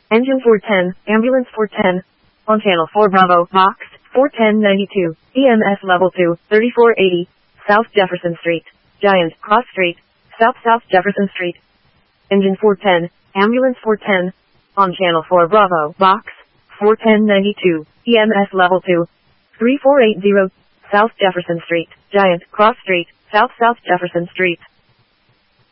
Engine 410, Ambulance 410. On Channel 4 Bravo, Box 41092, EMS Level 2, 3480, South Jefferson Street, Giant Cross Street, South Jefferson Street. Engine 410, Ambulance 410. On Channel 4 Bravo, Box 41092, EMS Level 2, 3480, South Jefferson Street, Giant Cross Street, South Jefferson Street.